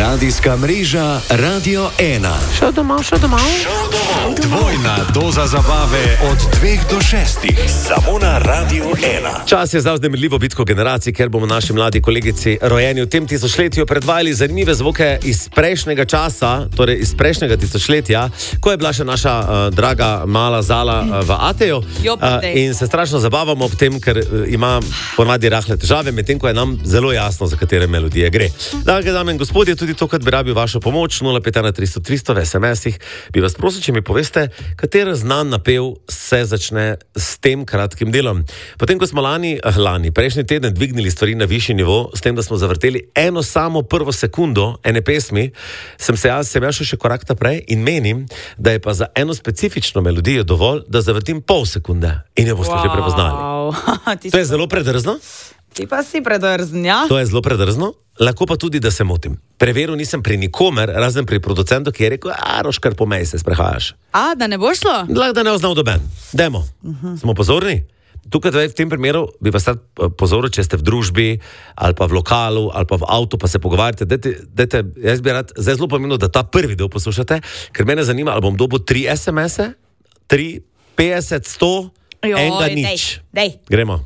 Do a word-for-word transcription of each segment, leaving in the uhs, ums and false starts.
Radijska mreža Radio ena. Šel domov, šel domov. Dvojna doza zabave od dveh do šestih. Samo na Radio ena. Čas je za vznemirljivo bitko generacij, ker bomo naši mladi kolegici rojeni v tem tisočletju predvajali zanimive zvoke iz prejšnjega časa, torej iz prejšnjega tisočletja, ko je bila še naša uh, draga mala Zala uh, v Ateju. Uh, in se strašno zabavamo ob tem, ker uh, ima ponavadi rahle težave, medtem ko je nam zelo jasno, za katere melodije gre. Drage dame in gospodje, tudi to, kad bi rabil vašo pomoč, nula pet ena tristo tristo v es em esih, bi vas prosil, če mi poveste, kater znan napev se začne s tem kratkim delom. Potem, ko smo lani, lani, prejšnji teden dvignili stvari na višji nivo, s tem, da smo zavrteli eno samo prvo sekundo ene pesmi, sem se jaz, sem jaz šel še korak naprej in menim, da je pa za eno specifično melodijo dovolj, da zavrtim pol sekunde in jo boste wow. že prepoznali. To je zelo predrzno. Ti pa si predrzen, ja? To je zelo predrzno, lahko pa tudi, da se motim. Preveril nisem pri nikomer, razen pri producentu, ki je rekel, a, Roškar, pomej se, sprehajaš. A, da ne bo šlo? Lahko, da ne oznal doben. Dajmo. Uh-huh. Smo pozorni? Tukaj v tem primeru bi vas sad pozoril, če ste v družbi, ali pa v lokalu, ali pa v avtu, pa se pogovarjate. Dajte, dajte, jaz bi rad, zdaj zelo pomembno, da ta prvi del poslušate, ker mene zanima, ali bom dobil tri es em ese, tri, petdeset, sto, enega nič. Dej, dej. Gremo.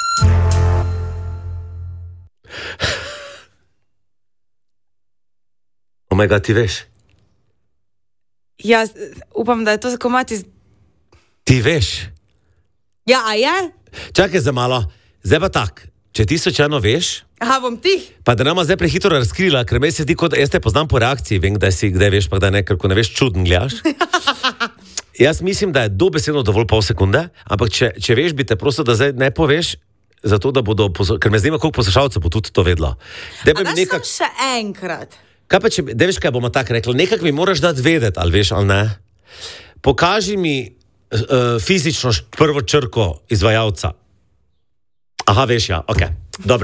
Omega, ti veš? Ja, upam, da je to komad iz... Ti veš? Ja, a je? Čakaj za malo, zdaj pa tak, če ti sočano veš... Aha, bom ti. Pa da nama zdaj prehitro razkrila, ker me se zdi, kot jaz te poznam po reakciji, vem, kdaj si, kdaj veš, pa kdaj ne, ker ko ne veš, čuden gledaš. Jaz mislim, da je dobesedno dovolj pol sekunde, ampak če, če veš, bi te prosil, da zdaj ne poveš, zato, da bodo, ker me zanima, koliko poslušalcev bo tudi to vedlo. A daš nekak... še enkrat? Kaj pa če, da veš, kaj bomo tako rekli, nekak mi moraš dati vedeti, ali veš, ali ne. Pokaži mi uh, fizično prvo črko izvajalca. Aha, veš, ja, ok, dobro.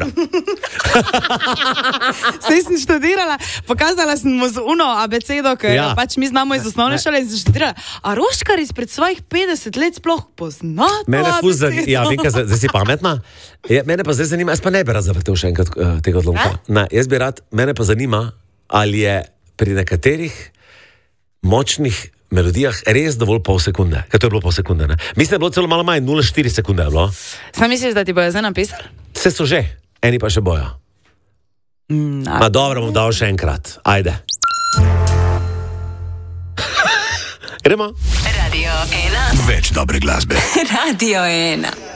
Saj sem študirala, pokazala sem mu z uno abecedo, ker ja. pač mi znamo iz osnovne šole in sem študirala. A Roškar izpred svojih petdeset let sploh pozna to mene fuz abecedo? Ja, vem, kaj, zdaj si pametna. Ja, mene pa zdaj zanima, jaz pa ne bi rad zavrtel še enkrat uh, tega odlomka. Ne, jaz bi rad, mene pa zanima, ali je pri nekaterih močnih melodijah res dovolj pol sekunde. Kaj to je bilo pol sekunde, ne? Mislim, da je bilo celo malo manj, nula celih štiri sekunde je bilo. Sam misliš, da ti bojo zdaj napisali? Vse so že, eni pa še bojo. Mm, Ma dobro, bom dal še enkrat. Ajde. Gremo? Radio ena. Več dobre glasbe. Radio ena.